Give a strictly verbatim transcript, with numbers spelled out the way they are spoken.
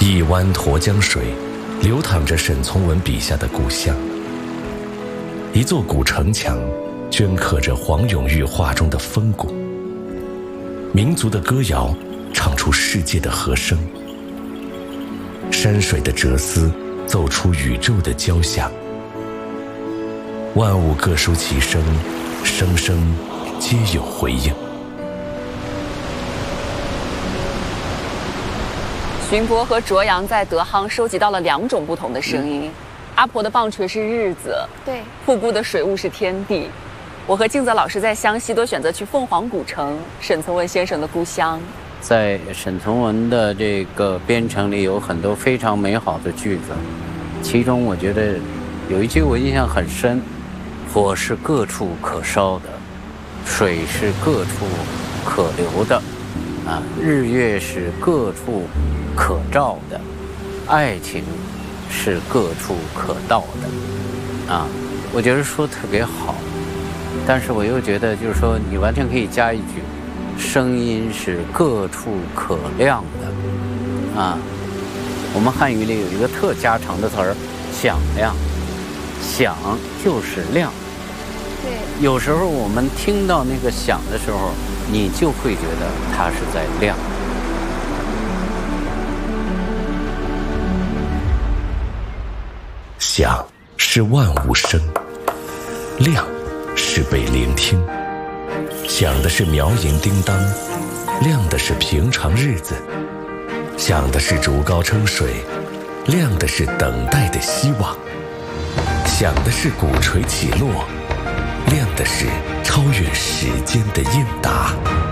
一湾沱江水，流淌着沈从文笔下的故乡。一座古城墙，镌刻着黄永玉画中的风骨。民族的歌谣，唱出世界的和声。山水的哲思，奏出宇宙的交响。万物各抒其声，声声皆有回应。 荀博和卓阳在德夯收集到了两种不同的声音。嗯、阿婆的棒槌是日子， 对； 瀑布的水雾是天地。我和静泽老师在湘西都选择去凤凰古城，沈从文先生的故乡。 在沈从文的这个编程里有很多非常美好的句子，其中我觉得有一句我印象很深：火是各处可烧的，水是各处可流的，啊，日月是各处可照的，爱情是各处可到的，啊，我觉得说特别好。但是我又觉得，就是说，你完全可以加一句：声音是各处可亮的，啊，我们汉语里有一个特家常的词儿“响亮”，响就是亮。 对。 有时候我们听到那个响的时候，你就会觉得它是在亮。 响是万物声，亮是被聆听。响的是苗银叮当，亮的是平常日子。响的是竹篙撑水，亮的是等待的希望。响的是鼓槌起落，亮的是超越时间的应答。